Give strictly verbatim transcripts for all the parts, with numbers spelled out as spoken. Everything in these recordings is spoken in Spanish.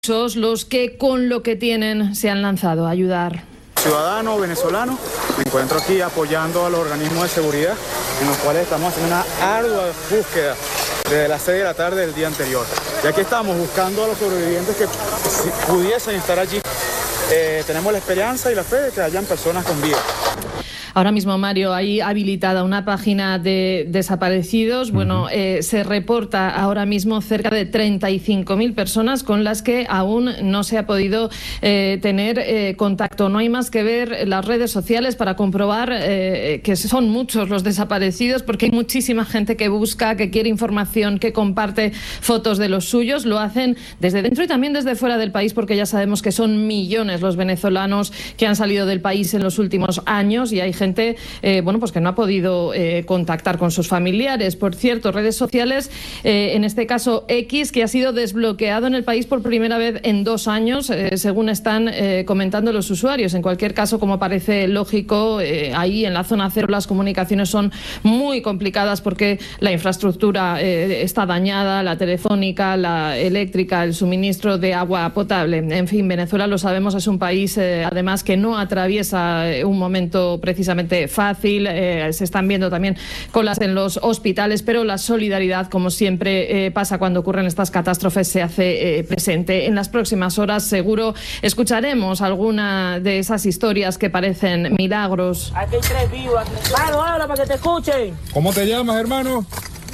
Muchos los que con lo que tienen se han lanzado a ayudar. Ciudadano venezolano, me encuentro aquí apoyando a los organismos de seguridad en los cuales estamos haciendo una ardua búsqueda desde las seis de la tarde del día anterior. Y aquí estamos buscando a los sobrevivientes que si pudiesen estar allí. Eh, tenemos la esperanza y la fe de que hayan personas con vida. Ahora mismo, Mario, hay habilitada una página de desaparecidos. Bueno, eh, se reporta ahora mismo cerca de treinta y cinco mil personas con las que aún no se ha podido eh, tener eh, contacto. No hay más que ver las redes sociales para comprobar eh, que son muchos los desaparecidos, porque hay muchísima gente que busca, que quiere información, que comparte fotos de los suyos. Lo hacen desde dentro y también desde fuera del país, porque ya sabemos que son millones los venezolanos que han salido del país en los últimos años y hay gente eh, bueno, pues que no ha podido eh, contactar con sus familiares. Por cierto, redes sociales, eh, en este caso X, que ha sido desbloqueado en el país por primera vez en dos años, eh, según están eh, comentando los usuarios. En cualquier caso, como parece lógico, eh, ahí en la zona cero las comunicaciones son muy complicadas porque la infraestructura eh, está dañada, la telefónica, la eléctrica, el suministro de agua potable. En fin, Venezuela, lo sabemos, es un país eh, además que no atraviesa un momento precisamente fácil, eh, se están viendo también colas en los hospitales, pero la solidaridad, como siempre eh, pasa cuando ocurren estas catástrofes, se hace eh, presente. En las próximas horas seguro escucharemos alguna de esas historias que parecen milagros. Aquí hay tres vivos. Mano, habla para que te escuchen. ¿Cómo te llamas, hermano?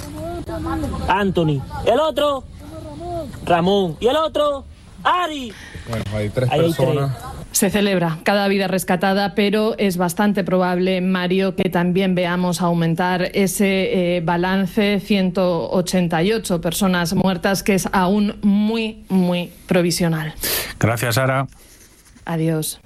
Anthony. ¿El otro? Ramón. ¿Y el otro? Ari. Bueno, hay tres Ahí hay personas. tres. Se celebra cada vida rescatada, pero es bastante probable, Mario, que también veamos aumentar ese eh, balance, ciento ochenta y ocho personas muertas, que es aún muy, muy provisional. Gracias, Sara. Adiós.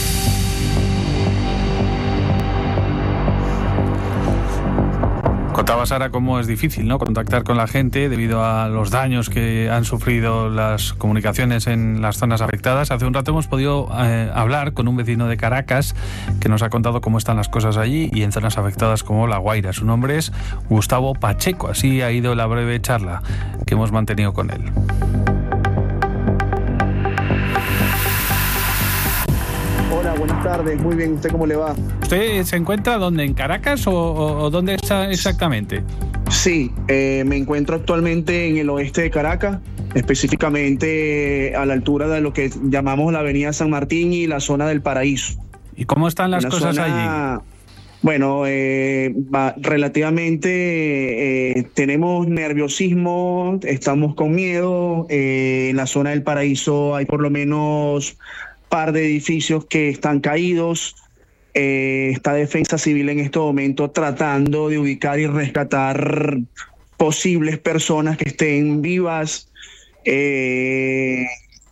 Contaba Sara cómo es difícil, ¿no?, contactar con la gente debido a los daños que han sufrido las comunicaciones en las zonas afectadas. Hace un rato hemos podido eh, hablar con un vecino de Caracas que nos ha contado cómo están las cosas allí y en zonas afectadas como La Guaira. Su nombre es Gustavo Pacheco. Así ha ido la breve charla que hemos mantenido con él. Hola, buenas tardes. Muy bien, ¿usted cómo le va? ¿Usted se encuentra dónde? ¿En Caracas o, o, o dónde está exactamente? Sí, eh, me encuentro actualmente en el oeste de Caracas, específicamente a la altura de lo que llamamos la avenida San Martín y la zona del Paraíso. ¿Y cómo están las Una cosas zona, allí? Bueno, eh, va, relativamente eh, tenemos nerviosismo, estamos con miedo. Eh, en la zona del Paraíso hay por lo menos par de edificios que están caídos. Eh, está Defensa Civil en este momento tratando de ubicar y rescatar posibles personas que estén vivas. Eh,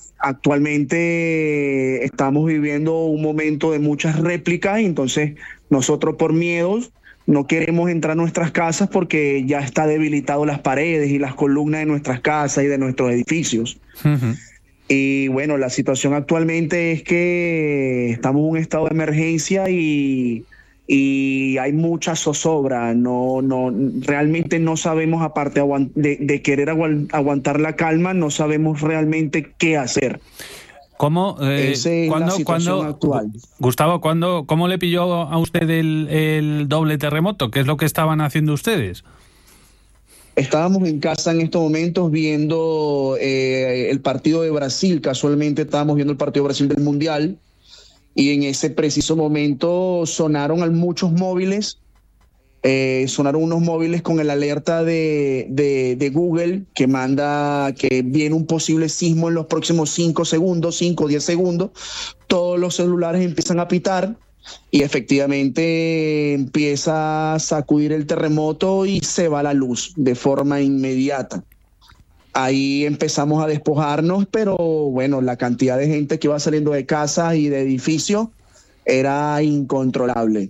actualmente estamos viviendo un momento de muchas réplicas y entonces nosotros por miedos no queremos entrar a nuestras casas porque ya está debilitado las paredes y las columnas de nuestras casas y de nuestros edificios. Uh-huh. Y bueno, la situación actualmente es que estamos en un estado de emergencia y, y hay mucha zozobra. No, no, realmente no sabemos, aparte de, de querer aguantar la calma, no sabemos realmente qué hacer. ¿Cómo, eh, Esa es ¿cuándo, la situación ¿cuándo, actual. Gustavo, ¿cuándo, ¿cómo le pilló a usted el, el doble terremoto? ¿Qué es lo que estaban haciendo ustedes? Estábamos en casa en estos momentos viendo eh, el partido de Brasil. Casualmente estábamos viendo el partido de Brasil del Mundial y en ese preciso momento sonaron muchos móviles, eh, sonaron unos móviles con el alerta de, de, de Google que manda que viene un posible sismo en los próximos cinco segundos, cinco o diez segundos. Todos los celulares empiezan a pitar. Y efectivamente empieza a sacudir el terremoto y se va la luz de forma inmediata. Ahí empezamos a despojarnos, pero bueno, la cantidad de gente que iba saliendo de casas y de edificios era incontrolable.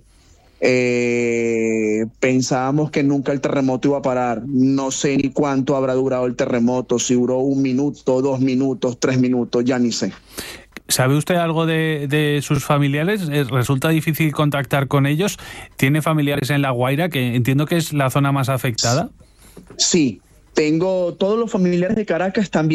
Eh, pensábamos que nunca el terremoto iba a parar. No sé ni cuánto habrá durado el terremoto, si duró un minuto, dos minutos, tres minutos, ya ni sé. ¿Sabe usted algo de, de sus familiares? ¿Resulta difícil contactar con ellos? ¿Tiene familiares en La Guaira, que entiendo que es la zona más afectada? Sí, tengo todos los familiares de Caracas también.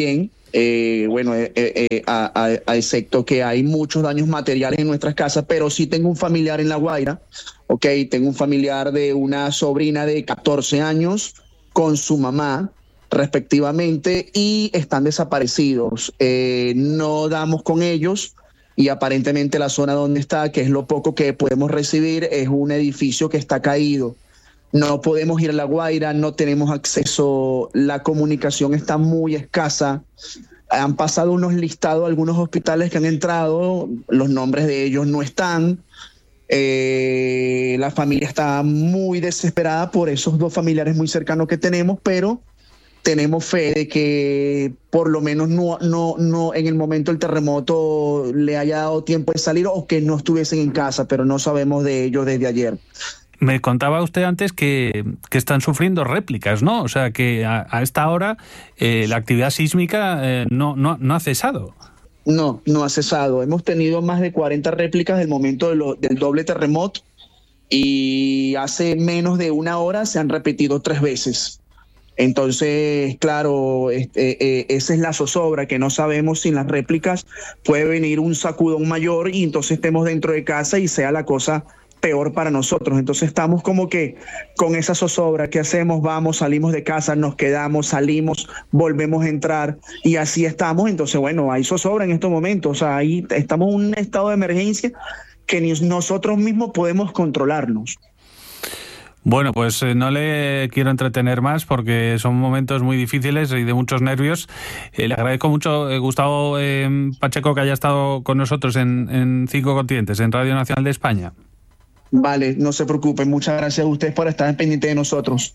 Eh, bueno, eh, eh, a, a, a excepto que hay muchos daños materiales en nuestras casas, pero sí tengo un familiar en La Guaira, ok, tengo un familiar de una sobrina de catorce años con su mamá, respectivamente, y están desaparecidos. Eh, no damos con ellos y aparentemente la zona donde está, que es lo poco que podemos recibir, es un edificio que está caído. No podemos ir a La Guaira, no tenemos acceso, la comunicación está muy escasa. Han pasado unos listados a algunos hospitales que han entrado, los nombres de ellos no están. Eh, la familia está muy desesperada por esos dos familiares muy cercanos que tenemos, pero tenemos fe de que por lo menos no, no, no en el momento del terremoto le haya dado tiempo de salir o que no estuviesen en casa, pero no sabemos de ellos desde ayer. Me contaba usted antes que, que están sufriendo réplicas, ¿no? O sea, que a, a esta hora eh, la actividad sísmica eh, no, no, no ha cesado. No, no ha cesado. Hemos tenido más de cuarenta réplicas del momento de lo, del doble terremoto y hace menos de una hora se han repetido tres veces. Entonces, claro, este, eh, esa es la zozobra, que no sabemos si en las réplicas puede venir un sacudón mayor y entonces estemos dentro de casa y sea la cosa peor para nosotros. Entonces estamos como que con esa zozobra. ¿Qué hacemos? Vamos, salimos de casa, nos quedamos, salimos, volvemos a entrar y así estamos. Entonces, bueno, hay zozobra en estos momentos. O sea, ahí estamos en un estado de emergencia que ni nosotros mismos podemos controlarnos. Bueno, pues eh, no le quiero entretener más porque son momentos muy difíciles y de muchos nervios. Eh, le agradezco mucho, eh, Gustavo eh, Pacheco, que haya estado con nosotros en, en Cinco Continentes, en Radio Nacional de España. Vale, no se preocupen. Muchas gracias a ustedes por estar pendiente de nosotros.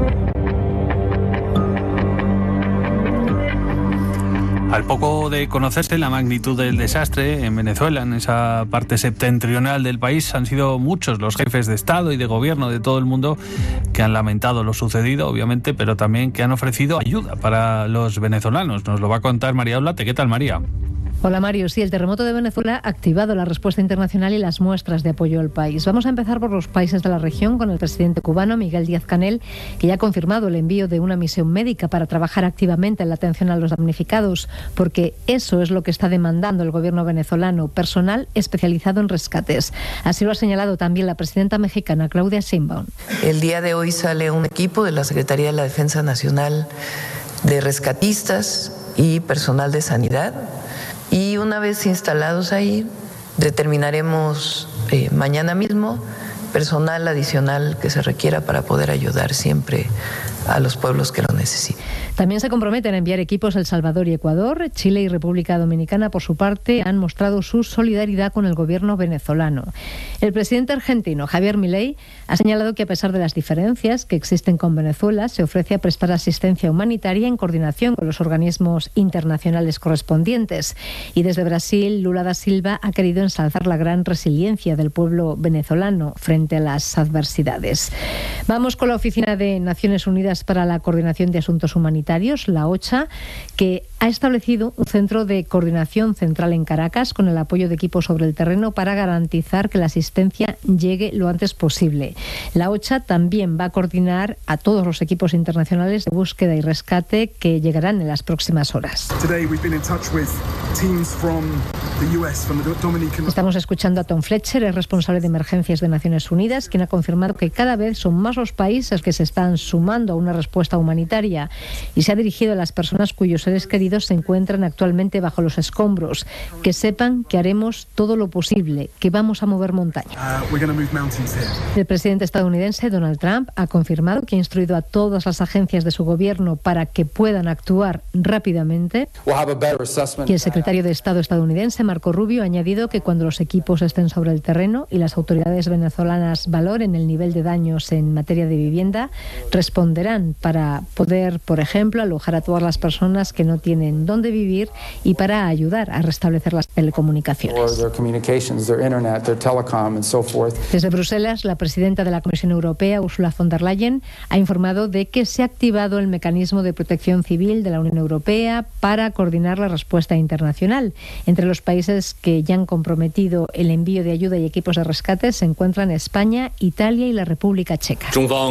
Al poco de conocerse la magnitud del desastre en Venezuela, en esa parte septentrional del país, han sido muchos los jefes de Estado y de Gobierno de todo el mundo que han lamentado lo sucedido, obviamente, pero también que han ofrecido ayuda para los venezolanos. Nos lo va a contar María Oblate. ¿Qué tal, María? Hola Mario, sí, el terremoto de Venezuela ha activado la respuesta internacional y las muestras de apoyo al país. Vamos a empezar por los países de la región con el presidente cubano Miguel Díaz-Canel, que ya ha confirmado el envío de una misión médica para trabajar activamente en la atención a los damnificados, porque eso es lo que está demandando el gobierno venezolano, personal especializado en rescates. Así lo ha señalado también la presidenta mexicana Claudia Sheinbaum. El día de hoy sale un equipo de la Secretaría de la Defensa Nacional de rescatistas y personal de sanidad. Y una vez instalados ahí, determinaremos eh, mañana mismo personal adicional que se requiera para poder ayudar siempre a los pueblos que lo necesiten. También se comprometen a enviar equipos a El Salvador y Ecuador. Chile y República Dominicana, por su parte, han mostrado su solidaridad con el gobierno venezolano. El presidente argentino, Javier Milei, ha señalado que a pesar de las diferencias que existen con Venezuela, se ofrece a prestar asistencia humanitaria en coordinación con los organismos internacionales correspondientes. Y desde Brasil, Lula da Silva ha querido ensalzar la gran resiliencia del pueblo venezolano frente a las adversidades. Vamos con la Oficina de Naciones Unidas para la Coordinación de Asuntos Humanitarios, la OCHA, que ha establecido un centro de coordinación central en Caracas con el apoyo de equipos sobre el terreno para garantizar que la asistencia llegue lo antes posible. La OCHA también va a coordinar a todos los equipos internacionales de búsqueda y rescate que llegarán en las próximas horas. Estamos escuchando a Tom Fletcher, el responsable de emergencias de Naciones Unidas, quien ha confirmado que cada vez son más los países que se están sumando a una respuesta humanitaria y se ha dirigido a las personas cuyos seres queridos se encuentran actualmente bajo los escombros, que sepan que haremos todo lo posible, que vamos a mover montaña. El presidente estadounidense Donald Trump ha confirmado que ha instruido a todas las agencias de su gobierno para que puedan actuar rápidamente. Y el secretario de Estado estadounidense Marco Rubio ha añadido que cuando los equipos estén sobre el terreno y las autoridades venezolanas valoren el nivel de daños en materia de vivienda, responderán para poder, por ejemplo, alojar a todas las personas que no tienen dónde vivir y para ayudar a restablecer las telecomunicaciones. Desde Bruselas, la presidenta de la Comisión Europea, Ursula von der Leyen, ha informado de que se ha activado el mecanismo de protección civil de la Unión Europea para coordinar la respuesta internacional. Entre los países países que ya han comprometido el envío de ayuda y equipos de rescate se encuentran España, Italia y la República Checa.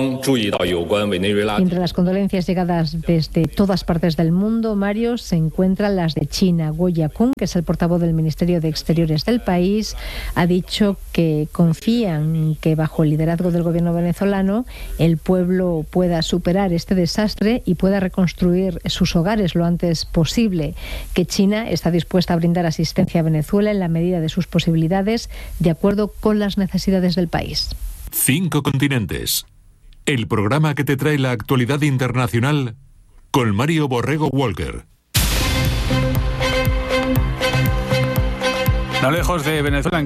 Entre las condolencias llegadas desde todas partes del mundo, Mario, se encuentran las de China. Guo Yakun, que es el portavoz del Ministerio de Exteriores del país, ha dicho que confían que bajo el liderazgo del gobierno venezolano el pueblo pueda superar este desastre y pueda reconstruir sus hogares lo antes posible, que China está dispuesta a brindar asistencia a Venezuela en la medida de sus posibilidades, de acuerdo con las necesidades del país. Cinco continentes. El programa que te trae la actualidad internacional con Mario Borrego Walker. No lejos de Venezuela,